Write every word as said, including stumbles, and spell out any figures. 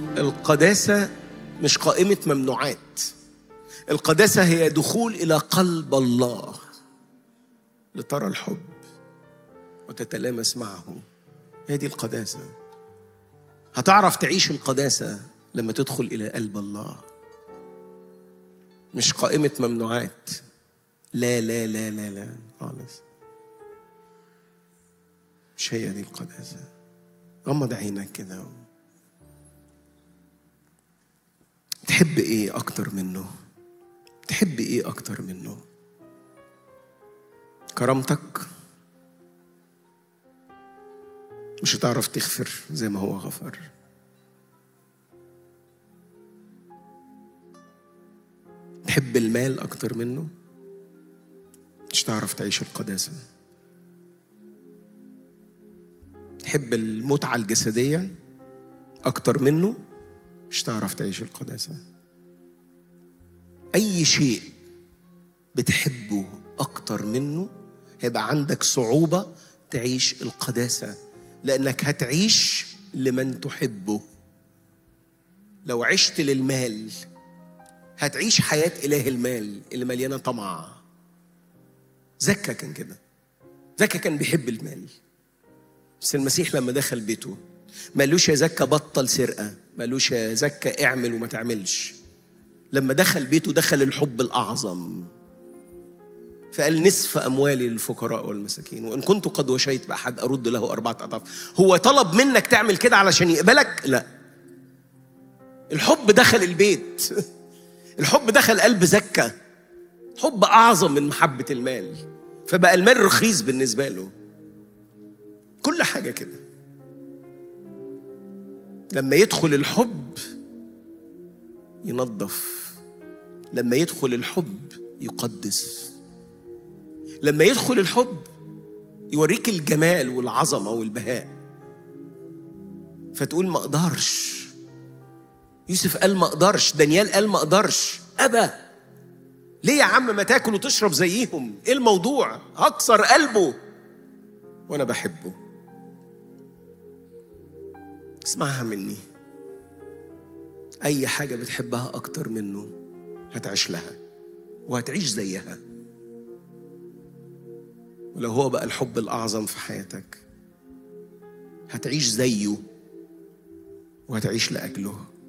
القداسة مش قائمة ممنوعات. القداسة هي دخول إلى قلب الله لترى الحب وتتلامس معه. هي دي القداسة. هتعرف تعيش القداسة لما تدخل إلى قلب الله. مش قائمة ممنوعات. لا لا لا لا لا خالص. مش هي دي القداسة. غمض عينك كده. تحب ايه اكتر منه؟ تحب ايه اكتر منه؟ كرامتك؟ مش هتعرف تغفر زي ما هو غفر. تحب المال اكتر منه؟ مش هتعرف تعيش القداسة. تحب المتعة الجسدية اكتر منه؟ مش هتعرف تعيش القداسة. اي شيء بتحبه اكتر منه هيبقى عندك صعوبة تعيش القداسة، لأنك هتعيش لمن تحبه. لو عشت للمال هتعيش حياة إله المال اللي مليانة طمع. زكا كان كده. زكا كان بيحب المال، بس المسيح لما دخل بيته ما قالوش يا زكا بطل سرقة، ما قالوش يا زكا اعمل وما تعملش. لما دخل بيته دخل الحب الأعظم، فقال نصف أموالي للفقراء والمساكين، وإن كنت قد وشيت بأحد أرد له أربعة أضعاف. هو طلب منك تعمل كده علشان يقبلك؟ لا. الحب دخل البيت. الحب دخل قلب زكا. حب أعظم من محبة المال، فبقى المال رخيص بالنسبة له. كل حاجة كده. لما يدخل الحب ينظف. لما يدخل الحب يقدس. لما يدخل الحب يوريك الجمال والعظمة والبهاء، فتقول ما اقدرش. يوسف قال ما اقدرش، دانيال قال ما اقدرش، أبا ليه يا عم ما تاكل وتشرب زيهم؟ ايه الموضوع؟ هكسر قلبه وانا بحبه. اسمعها مني، اي حاجة بتحبها اكتر منه هتعيش لها وهتعيش زيها. ولو هو بقى الحب الأعظم في حياتك هتعيش زيه وهتعيش لأجله.